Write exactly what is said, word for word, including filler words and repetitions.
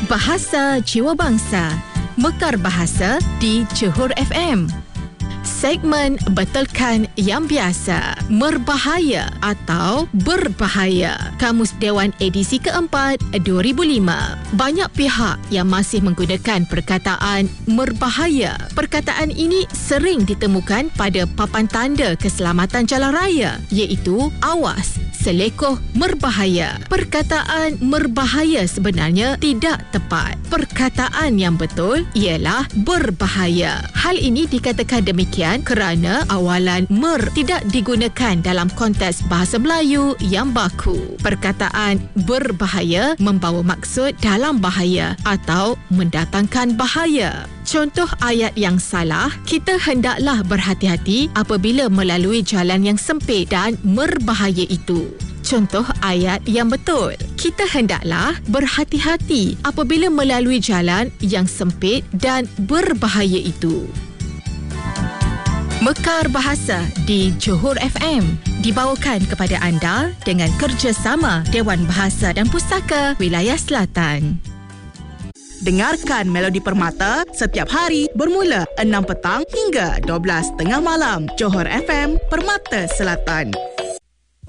Bahasa Jiwa Bangsa, Mekar Bahasa di Johor F M. Segmen Betulkan Yang Biasa, Merbahaya atau Berbahaya. Kamus Dewan edisi keempat dua ribu lima. Banyak pihak yang masih menggunakan perkataan merbahaya. Perkataan ini sering ditemukan pada papan tanda keselamatan jalan raya, iaitu awas, selekoh merbahaya. Perkataan merbahaya sebenarnya tidak tepat. Perkataan yang betul ialah berbahaya. Hal ini dikatakan demikian kerana awalan mer tidak digunakan dalam konteks bahasa Melayu yang baku. Perkataan berbahaya membawa maksud dalam bahaya atau mendatangkan bahaya. Contoh ayat yang salah, kita hendaklah berhati-hati apabila melalui jalan yang sempit dan merbahaya itu. Contoh ayat yang betul, kita hendaklah berhati-hati apabila melalui jalan yang sempit dan berbahaya itu. Mekar Bahasa di Johor F M dibawakan kepada anda dengan kerjasama Dewan Bahasa dan Pustaka Wilayah Selatan. Dengarkan Melodi Permata setiap hari bermula enam petang hingga dua belas tengah malam. Johor F M, Permata Selatan.